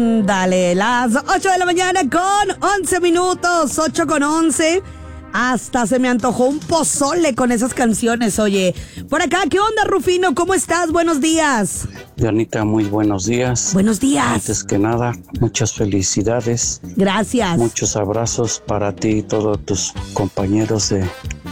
Dale, las 8 de la mañana con 11 minutos, 8 con 11. Hasta se me antojó un pozole con esas canciones, oye. Por acá, ¿qué onda, Rufino? ¿Cómo estás? Buenos días. Dianita, muy buenos días. Buenos días. Antes que nada, muchas felicidades. Gracias. Muchos abrazos para ti y todos tus compañeros de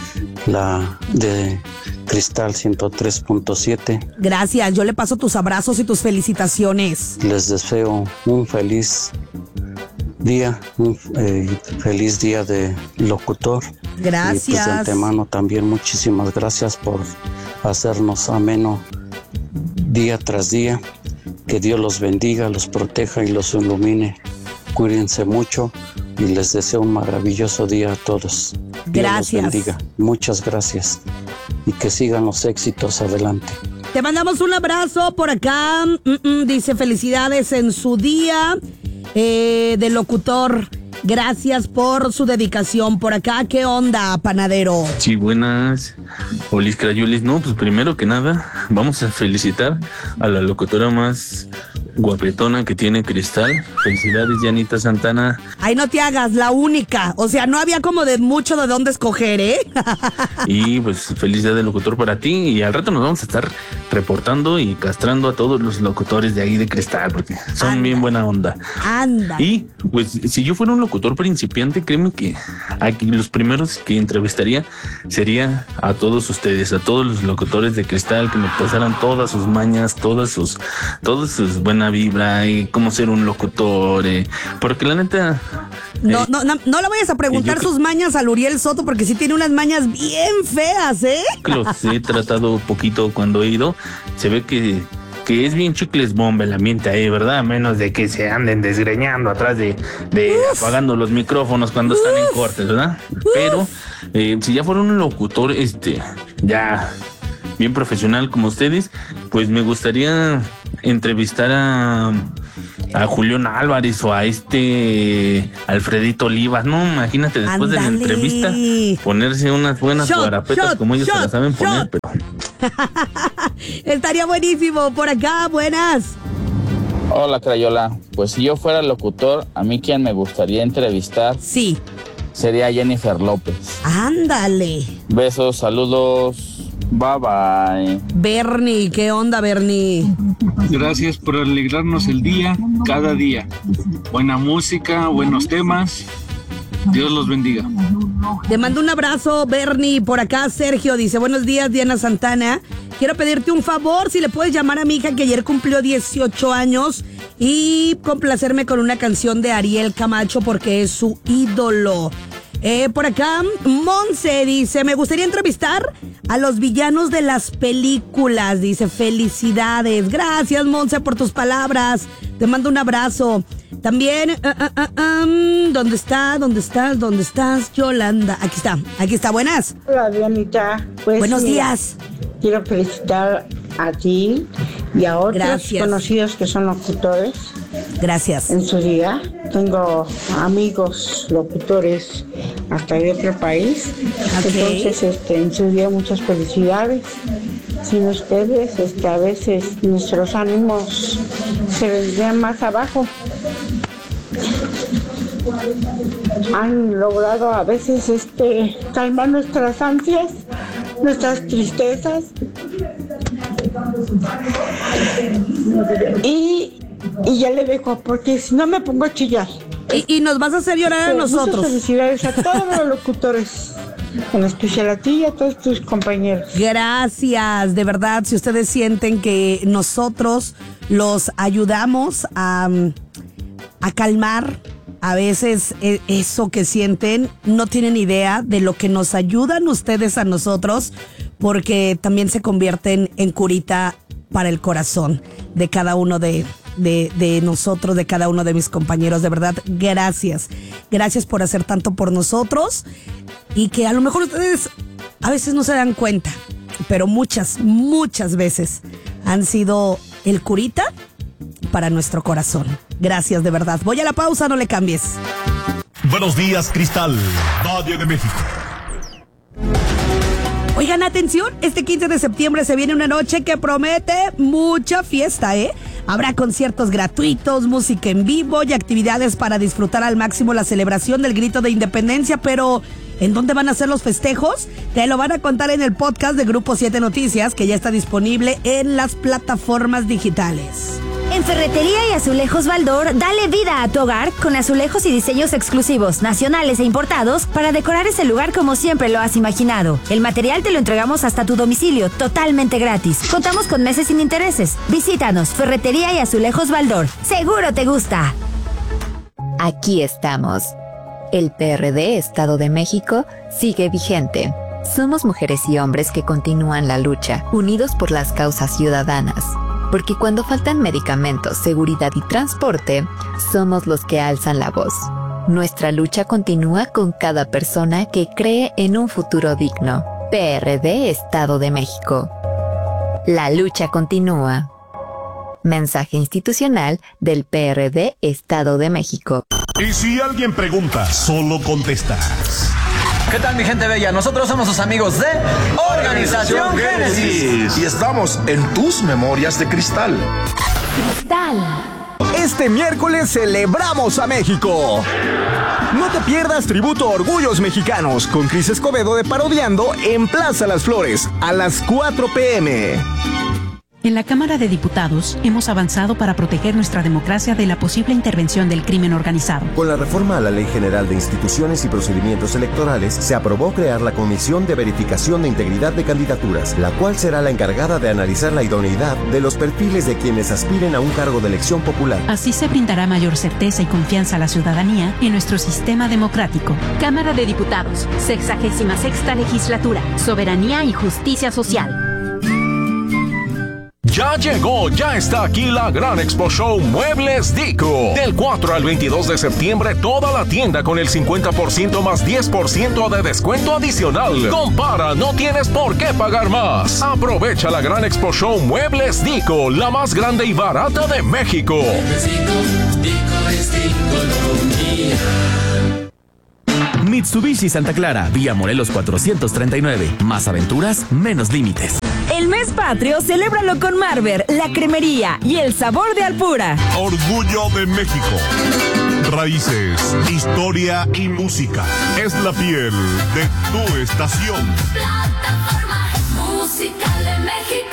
Cristal 103.7. Gracias, yo le paso tus abrazos y tus felicitaciones. Les deseo un feliz día, feliz día de locutor. Gracias. Y pues de antemano también muchísimas gracias por hacernos ameno día tras día. Que Dios los bendiga, los proteja y los ilumine. Cuídense mucho y les deseo un maravilloso día a todos. Gracias. Dios los bendiga. Muchas gracias y que sigan los éxitos adelante. Te mandamos un abrazo por acá. Dice felicidades en su día de locutor. Gracias por su dedicación. Por acá, ¿qué onda, panadero? Sí, buenas. Olis Crayolis. No, pues primero que nada, vamos a felicitar a la locutora más guapetona que tiene Cristal. Felicidades, Dianita Santana. Ay, no te hagas, la única. O sea, no había como de mucho de dónde escoger, ¿eh? Y pues feliz día de locutor para ti. Y al rato nos vamos a estar reportando y castrando a todos los locutores de ahí de Cristal, porque son bien buena onda. Anda. Y pues si yo fuera un locutor principiante, créeme que aquí los primeros que entrevistaría sería a todos ustedes, a todos los locutores de Cristal, que me pasaran todas sus mañas, todas sus buena vibra y cómo ser un locutor, porque la neta no le vayas a preguntar sus mañas al Uriel Soto, porque sí tiene unas mañas bien feas, ¿eh? Los he tratado poquito cuando he ido. Se ve que es bien chicles bomba el ambiente ahí, ¿verdad? A menos de que se anden desgreñando atrás de apagando los micrófonos cuando están en cortes, ¿verdad? Pero si ya fuera un locutor ya bien profesional como ustedes, pues me gustaría entrevistar a Julián Álvarez o a Alfredito Olivas. No, imagínate después de la entrevista ponerse unas buenas guarapetas como ellos se las saben poner, pero estaría buenísimo. Por acá, buenas. Hola, Crayola. Pues si yo fuera locutor, a mí quien me gustaría entrevistar sería Jennifer López. Ándale. Besos, saludos. Bye bye. Bernie, ¿qué onda, Bernie? Gracias por alegrarnos el día, cada día. Buena música, buenos temas. Dios los bendiga. Te mando un abrazo, Bernie. Por acá, Sergio dice: buenos días, Diana Santana. Quiero pedirte un favor, si le puedes llamar a mi hija que ayer cumplió 18 años y complacerme con una canción de Ariel Camacho porque es su ídolo. Por acá, Monse dice: me gustaría entrevistar a los villanos de las películas. Dice: felicidades. Gracias, Monse, por tus palabras. Te mando un abrazo. También, ¿dónde estás, Yolanda? Aquí está, buenas. Hola, Dianita. Pues, buenos días. Quiero felicitar a ti y a otros conocidos que son locutores. Gracias. En su día. Tengo amigos locutores hasta de otro país. Okay. Entonces, en su día, muchas felicidades. Sin ustedes, a veces nuestros ánimos se vendrían más abajo. Han logrado a veces calmar nuestras ansias, nuestras tristezas. Y ya le dejo, porque si no me pongo a chillar. Y nos vas a hacer llorar a nosotros. Muchas felicidades a todos los locutores, en especial a ti y a todos tus compañeros. Gracias, de verdad, si ustedes sienten que nosotros los ayudamos a calmar a veces eso que sienten, no tienen idea de lo que nos ayudan ustedes a nosotros, porque también se convierten en curita para el corazón de cada uno de nosotros, de cada uno de mis compañeros. De verdad, gracias por hacer tanto por nosotros, y que a lo mejor ustedes a veces no se dan cuenta, pero muchas veces han sido el curita para nuestro corazón. Gracias, de verdad. Voy a la pausa, no le cambies. Buenos días, Cristal, Radio de México. Oigan, atención, este 15 de septiembre se viene una noche que promete mucha fiesta, ¿eh? Habrá conciertos gratuitos, música en vivo y actividades para disfrutar al máximo la celebración del grito de independencia, pero ¿en dónde van a ser los festejos? Te lo van a contar en el podcast de Grupo 7 Noticias, que ya está disponible en las plataformas digitales. En Ferretería y Azulejos Baldor, dale vida a tu hogar con azulejos y diseños exclusivos, nacionales e importados para decorar ese lugar como siempre lo has imaginado. El material te lo entregamos hasta tu domicilio, totalmente gratis. Contamos con meses sin intereses. Visítanos, Ferretería y Azulejos Baldor. Seguro te gusta. Aquí estamos. El PRD Estado de México sigue vigente. Somos mujeres y hombres que continúan la lucha, unidos por las causas ciudadanas. Porque cuando faltan medicamentos, seguridad y transporte, somos los que alzan la voz. Nuestra lucha continúa con cada persona que cree en un futuro digno. PRD Estado de México. La lucha continúa. Mensaje institucional del PRD Estado de México. Y si alguien pregunta, solo contestas. ¿Qué tal, mi gente bella? Nosotros somos sus amigos de Organización Génesis. Y estamos en tus memorias de cristal. Cristal. Este miércoles celebramos a México. No te pierdas Tributo a Orgullos Mexicanos con Cris Escobedo de Parodiando en Plaza Las Flores a las 4 p.m. En la Cámara de Diputados hemos avanzado para proteger nuestra democracia de la posible intervención del crimen organizado. Con la reforma a la Ley General de Instituciones y Procedimientos Electorales, se aprobó crear la Comisión de Verificación de Integridad de Candidaturas, la cual será la encargada de analizar la idoneidad de los perfiles de quienes aspiren a un cargo de elección popular. Así se brindará mayor certeza y confianza a la ciudadanía en nuestro sistema democrático. Cámara de Diputados, 66ª Legislatura, Soberanía y Justicia Social. Ya llegó, ya está aquí la Gran Expo Show Muebles Dico. Del 4 al 22 de septiembre, toda la tienda con el 50% más 10% de descuento adicional. Compara, no tienes por qué pagar más. Aprovecha la Gran Expo Show Muebles Dico, la más grande y barata de México. Muebles Dico es Diconomía. Mitsubishi Santa Clara, Vía Morelos 439. Más aventuras, menos límites. El mes patrio, celébralo con Marber, la cremería y el sabor de Alpura. Orgullo de México. Raíces, historia y música. Es la piel de tu estación. Plataforma musical de México.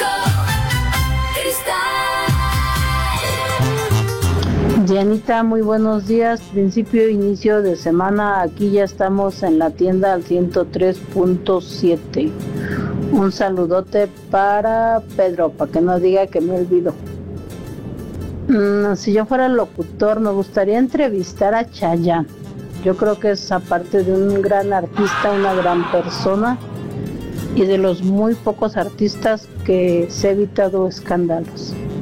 Cristal. Dianita, muy buenos días. Principio e inicio de semana. Aquí ya estamos en la tienda al 103.7. Un saludote para Pedro, para que no diga que me olvido. Si yo fuera locutor, me gustaría entrevistar a Chayanne. Yo creo que es, aparte de un gran artista, una gran persona y de los muy pocos artistas que se ha evitado escándalos.